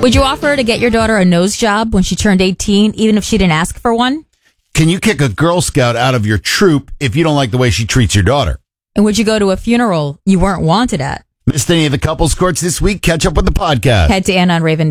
Would you offer to get your daughter a nose job when she turned 18, even if she didn't ask for one? Can you kick a Girl Scout out of your troop if you don't like the way she treats your daughter? And would you go to a funeral you weren't wanted at? Missed any of the couples courts this week? Catch up with the podcast. Head to AnonRaven.com.